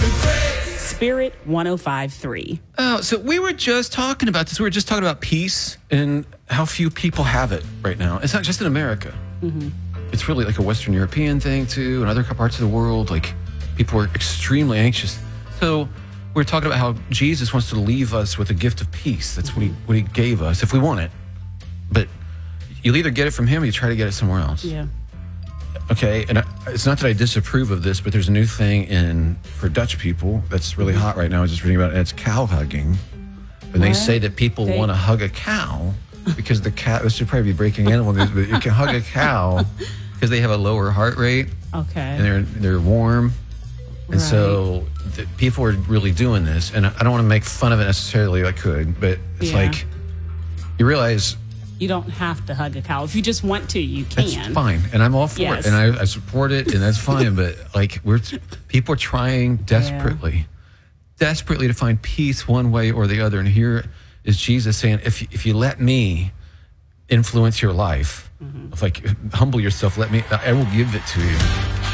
Spirit 105.3. Oh, so we were just talking about this. We were just talking about peace and how few people have it right now. It's not just in America. Mm-hmm. It's really like a Western European thing, too, and other parts of the world. Like, people are extremely anxious. So we're talking about how Jesus wants to leave us with a gift of peace. That's what he gave us, if we want it. But you'll either get it from him or you try to get it somewhere else. Yeah. Okay, and it's not that I disapprove of this, but there's a new thing for Dutch people that's really hot right now. I was just reading about it, and it's cow hugging. And they say that people want to hug a cow because the cow, this should probably be breaking animal news, but you can hug a cow because they have a lower heart rate. Okay. And they're warm. And so people are really doing this. And I don't want to make fun of it necessarily, I could, but it's like, you realize... You don't have to hug a cow. If you just want to, you can. That's fine. And I'm all for it. And I support it, and that's fine. But like people are trying desperately to find peace one way or the other. And here is Jesus saying, if you let me influence your life, if like humble yourself, I will give it to you.